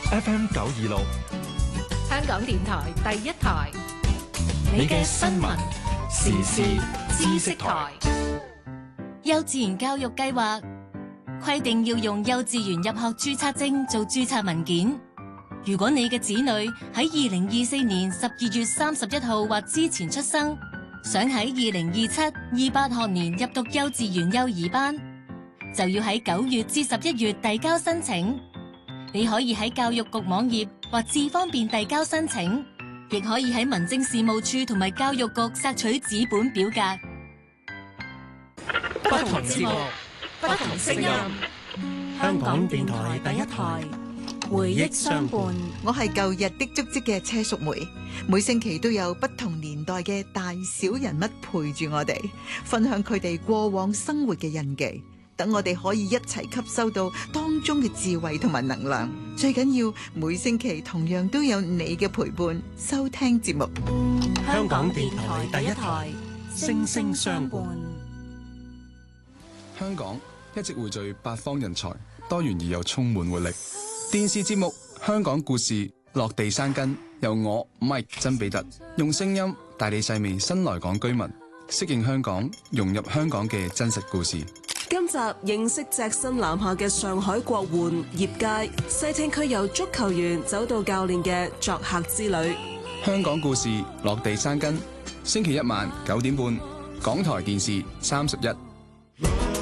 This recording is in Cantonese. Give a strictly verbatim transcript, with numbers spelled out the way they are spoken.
F M 九二六， 香港電台第一台， 你嘅新聞時事知識台。 幼稚園教育計劃規定要用幼稚園入學註冊證做註冊文件。如果你嘅子女喺二零二四年十二月三十一號或之前出生，想喺二零二七、二八學年入讀幼稚園幼兒班，就要喺九月至十一月遞交申請。你可以喺教育局網頁或智方便遞交申請，亦可以喺民政事務處同埋教育局索取紙本表格。 不同節目，不同聲音。香港電台第一台，回憶相伴。 我係舊日的足跡嘅車淑梅，每星期都有不同年代嘅大小人物陪住我哋，分享佢哋過往生活嘅印記，等我哋可以一齊吸收到當中嘅智慧同埋能量。最緊要每星期同樣都有你嘅陪伴，收聽節目。 香港電台第一台，聲聲相伴。 香港一直匯聚八方人才，多元而又充滿活力。電視節目《香港故事》落地生根，由我 Mike 曾比特用聲音帶你細味新來港居民適應香港、融入香港嘅真實故事。 今集認識隻身南下嘅上海國援葉佳，細聽區由足球員走到教練嘅作客之旅。 香港故事落地生根，星期一晚九點半，港台電視三十一。